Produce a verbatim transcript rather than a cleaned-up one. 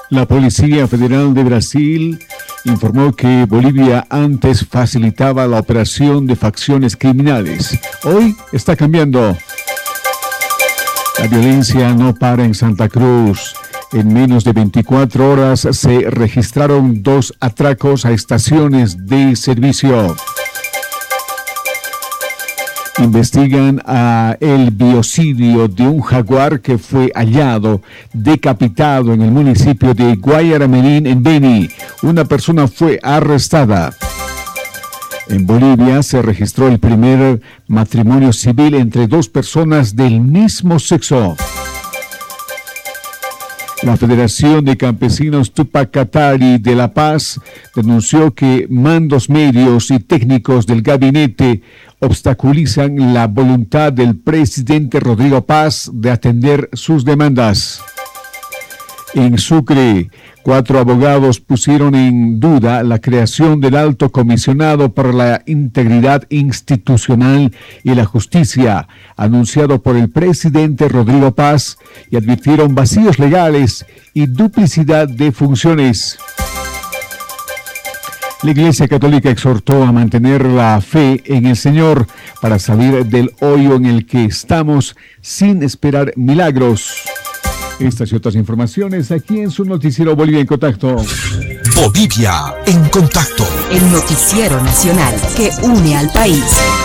La Policía Federal de Brasil informó que Bolivia antes facilitaba la operación de facciones criminales. Hoy está cambiando. La violencia no para en Santa Cruz. En menos de veinticuatro horas se registraron dos atracos a estaciones de servicio. Investigan a el biocidio de un jaguar que fue hallado decapitado en el municipio de Guayaramerín, en Beni. Una persona fue arrestada. En Bolivia se registró el primer matrimonio civil entre dos personas del mismo sexo. La Federación de Campesinos Tupac Katari de La Paz denunció que mandos medios y técnicos del gabinete obstaculizan la voluntad del presidente Rodrigo Paz de atender sus demandas. En Sucre, cuatro abogados pusieron en duda la creación del Alto Comisionado para la Integridad Institucional y la Justicia, anunciado por el presidente Rodrigo Paz, y advirtieron vacíos legales y duplicidad de funciones. La Iglesia Católica exhortó a mantener la fe en el Señor para salir del hoyo en el que estamos sin esperar milagros. Estas y otras informaciones aquí en su noticiero Bolivia en Contacto. Bolivia en Contacto. El noticiero nacional que une al país.